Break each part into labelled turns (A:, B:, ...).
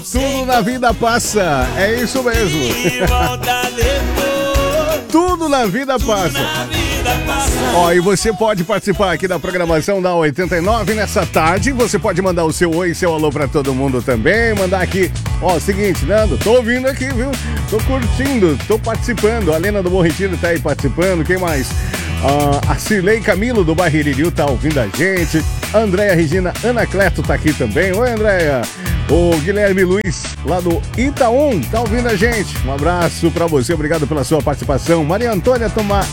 A: Tudo na vida passa, é isso mesmo. Tudo na vida passa. Ó, e você pode participar aqui da programação da 89 nessa tarde. Você pode mandar o seu oi, seu alô pra todo mundo também. Mandar aqui, ó, seguinte, Nando, tô ouvindo aqui, viu? Tô curtindo, tô participando. A Lena do Bom Retiro tá aí participando. Quem mais? A Cirlei Camilo do Barreiriu tá ouvindo a gente. Andréia Regina Anacleto tá aqui também. Oi, Andréia. O Guilherme Luiz, lá do Itaú, tá ouvindo a gente. Um abraço pra você, obrigado pela sua participação. Maria Antônia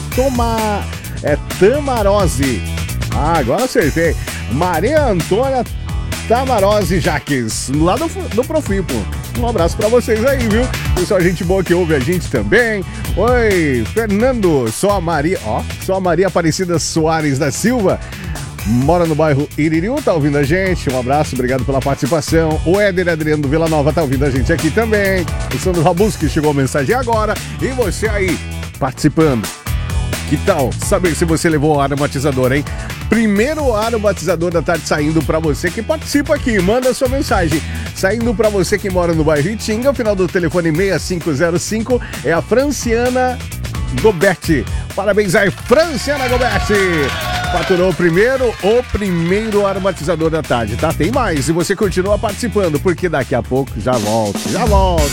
A: Tamarose. Ah, agora acertei. Maria Antônia Tamarose Jaques, lá do Profipo. Um abraço pra vocês aí, viu? Pessoal, gente boa que ouve a gente também. Oi, Fernando, só a Maria Aparecida Soares da Silva. Mora no bairro Iririú, tá ouvindo a gente. Um abraço, obrigado pela participação. O Éder Adriano do Vila Nova tá ouvindo a gente aqui também. O Sandro Rabuski chegou a mensagem agora. E você aí, participando. Que tal saber se você levou o aromatizador, hein? Primeiro aromatizador da tarde saindo pra você que participa aqui. Manda sua mensagem. Saindo pra você que mora no bairro Itinga, o final do telefone 6505 é a Franciana Goberti. Parabéns aí, Franciana Goberti. Faturou o primeiro aromatizador da tarde, tá? Tem mais e você continua participando, porque daqui a pouco já volto.